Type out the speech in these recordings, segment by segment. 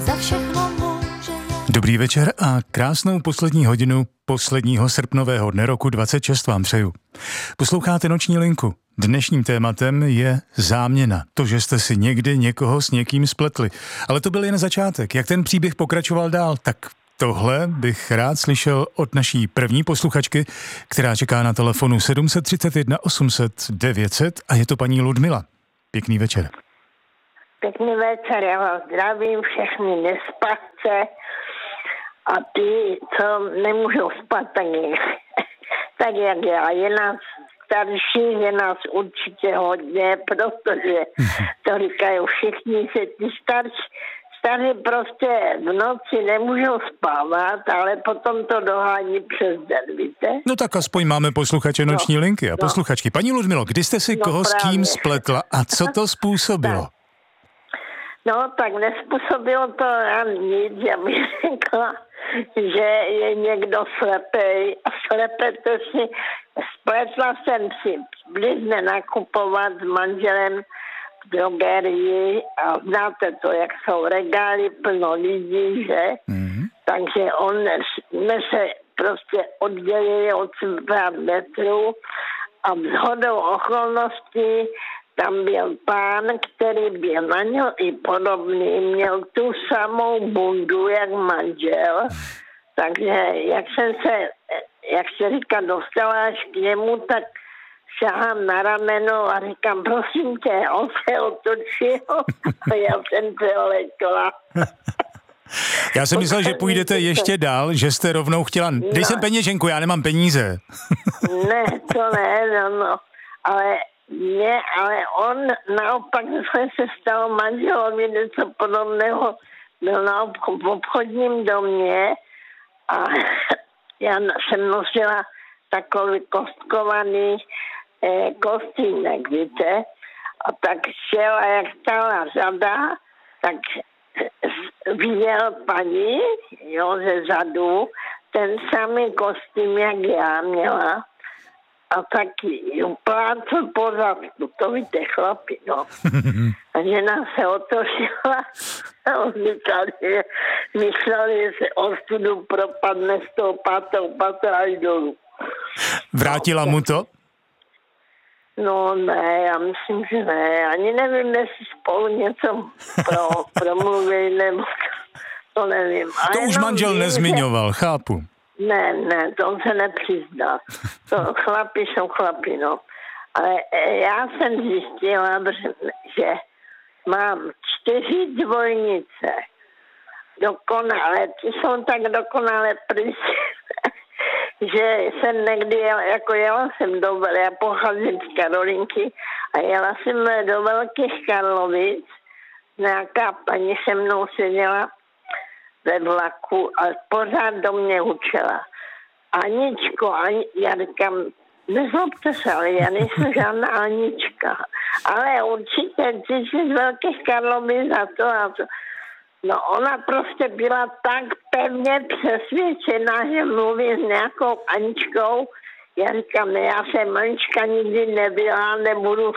za všechno může jen. Dobrý večer a krásnou poslední hodinu posledního srpnového dne roku 26 vám přeju. Posloucháte Noční linku. Dnešním tématem je záměna. To, že jste si někdy někoho s někým spletli. Ale to byl jen začátek. Jak ten příběh pokračoval dál, tak tohle bych rád slyšel od naší první posluchačky, která čeká na telefonu 731 800 900 a je to paní Ludmila. Pěkný večer. Pěkný večer, já vás zdravím, všechny nespatce a ty, co nemůžou spát, tak jak já. Je nás starší, je nás určitě hodně, protože to říkají všichni, že ty staří prostě v noci nemůžou spávat, ale potom to dohání přes den, víte? No tak aspoň máme posluchače Noční linky a posluchačky. Paní Ludmilo, kdy jste si koho s kým spletla a co to způsobilo? No, tak nespůsobilo to nic, já bych řekla, že je někdo slepej a slepete si, spletla jsem si, byli jsme nakupovat s manželem v drogerii a znáte to, jak jsou regály plno lidí, že? Takže jsme se prostě oddělili od pár metrů a shodou okolností tam byl pán, který byl na něho i podobný, měl tu samou bundu jak manžel, takže jak se říká, dostala až k němu, tak šahám na rameno a říkám, prosím tě, on se otočil a já jsem se olekla. Já jsem myslel, že půjdete ještě dál, že jste rovnou chtěla, dej sem peněženku, já nemám peníze. Ne, to ne, no, ale on naopak se stalo manželovi něco podobného, byl v obchodním domě a já jsem nosila takový kostkovaný kostýmek, víte, a tak šel a jak stala řada, tak viděl paní, jo, ze zadu, ten samý kostým, jak já měla, a taky plácl po zadku, to víte, chlapi, no. A žena se otočila a on říkal, že mysleli, že se ostudu propadne z toho pátého patra až dolů. Vrátila mu to? No ne, já myslím, že ne. Ani nevím, jestli spolu něco promluví, nebo to nevím. To už manžel nezmiňoval, chápu. Ne, to on se nepřizná. To chlapi jsou chlapi, no. Ale já jsem zjistila, že mám 4 dvojnice. Dokonale, ty jsou tak dokonale že jsem někdy jela jsem já pocházím z Karolinky a jela jsem do Velkých Karlovic. Nějaká paní se mnou seděla ve vlaku a pořád do mě učila. Aničko, já říkám, nezlobte se, ale já nejsem žádná Anička. Ale určitě ty jsi z Velkých Karlovic a to. No ona prostě byla tak pevně přesvědčená, že mluví s nějakou Aničkou. Já říkám, ne, já jsem Anička nikdy nebyla, nebudu.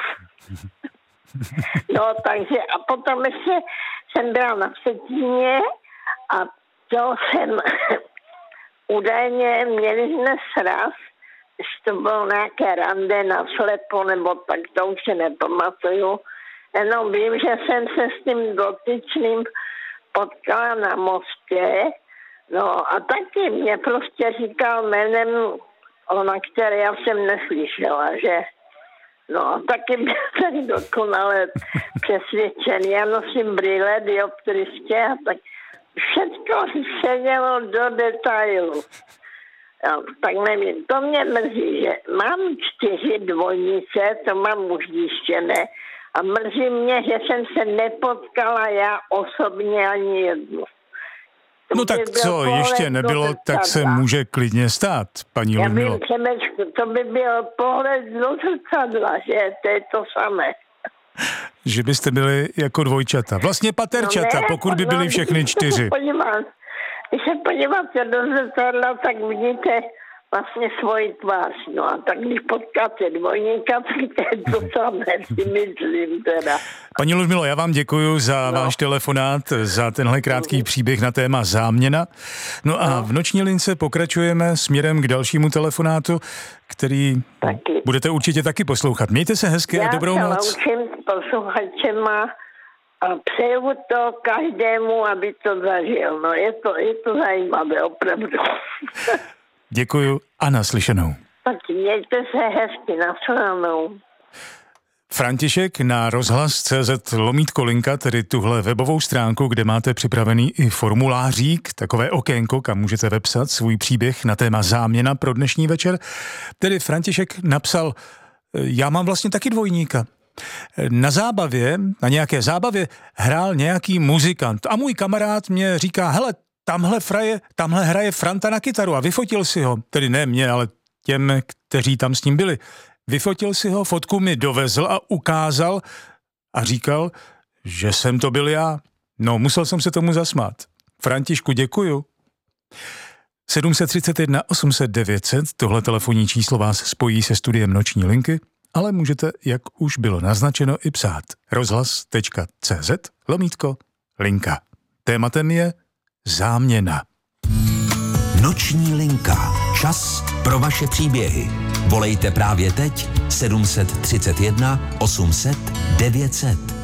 No takže a potom ještě jsem byla na Vsetíně a to jsem údajně měli jsme sraz, že to bylo nějaké rande na slepo, nebo tak to už se nepamatuju. Jenom vím, že jsem se s tím dotyčným potkala na mostě, no a taky mě prostě říkal jménem ona, které já jsem neslyšela, že no a taky byl tak dokonale přesvědčený. Já nosím brýle dioptrické a tak všechno sedělo do detailu. No, tak nevím, to mě mrzí, že mám 4 dvojnice, to mám už zjištěné, a mrzí mě, že jsem se nepotkala já osobně ani jednu. No tak co ještě nebylo, tak se může klidně stát, paní Ludmilo. Já vím, Přemečku, to by byl pohled do zrcadla, že to je to samé. Že byste byli jako dvojčata. Vlastně paterčata, pokud by byly všechny 4. Když se podíváte do zrcadla, tak vidíte vlastně svoji tvář. No a tak když potkáte dvojníka, tak to je to samé, si myslím teda. Paní Ludmilo, já vám děkuji za váš telefonát, za tenhle krátký příběh na téma záměna. No a v noční lince pokračujeme směrem k dalšímu telefonátu, který budete určitě taky poslouchat. Mějte se hezky a dobrou noc. Já se loučím s posluchačema a přeju to každému, aby to zažil. No je to zajímavé, opravdu. Děkuju a naslyšenou. Tak mějte se hezky, nashledanou. František na rozhlas.cz/linka, tedy tuhle webovou stránku, kde máte připravený i formulářík, takové okénko, kam můžete vepsat svůj příběh na téma záměna pro dnešní večer. Tedy František napsal, já mám vlastně taky dvojníka. Na nějaké zábavě hrál nějaký muzikant a můj kamarád mě říká, hele, tamhle hraje Franta na kytaru a vyfotil si ho, tedy ne mě, ale těm, kteří tam s ním byli. Vyfotil si ho, fotku mi dovezl a ukázal a říkal, že jsem to byl já. No, musel jsem se tomu zasmát. Františku, děkuju. 731 800 900, tohle telefonní číslo vás spojí se studiem Noční linky, ale můžete, jak už bylo naznačeno, i psát rozhlas.cz/linka. Tématem je záměna. Noční linka. Čas pro vaše příběhy. Volejte právě teď 731 800 900.